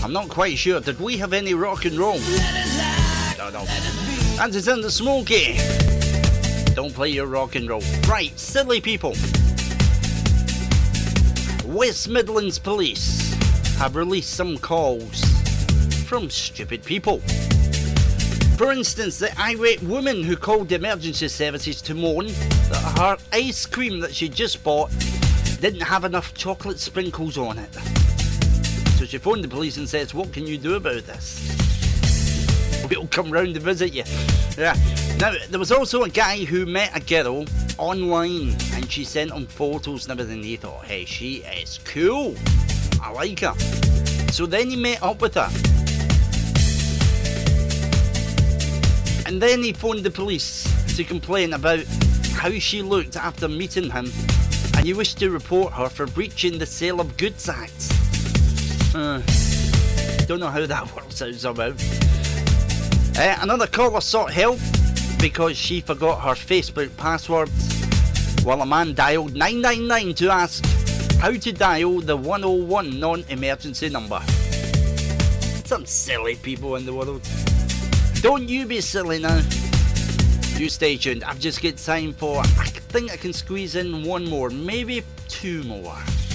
I'm not quite sure. Did we have any rock and roll? No. And it's in the Smoky. Don't play your rock and roll. Right, silly people. West Midlands Police have released some calls from stupid people. For instance, the irate woman who called the emergency services to moan that her ice cream that she just bought didn't have enough chocolate sprinkles on it. So she phoned the police and says, what can you do about this? We'll come round to visit you. Yeah. Now, there was also a guy who met a girl online and she sent him photos and everything. He thought, hey, she is cool. I like her. So then he met up with her. And then he phoned the police to complain about how she looked after meeting him, and he wished to report her for breaching the Sale of Goods Act. Don't know how that works out somehow. Another caller sought help because she forgot her Facebook password, while a man dialed 999 to ask how to dial the 101 non-emergency number. Some silly people in the world. Don't you be silly now. You stay tuned. I've just got time for, I think I can squeeze in one more, maybe two more.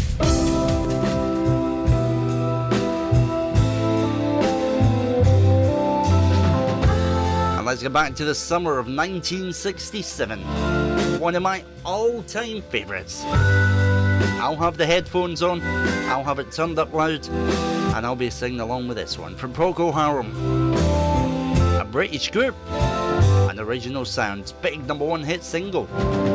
And let's go back to the summer of 1967. One of my all-time favourites. I'll have the headphones on, I'll have it turned up loud, and I'll be singing along with this one from Procol Harum. A British group, an original sounds, big #1 hit single.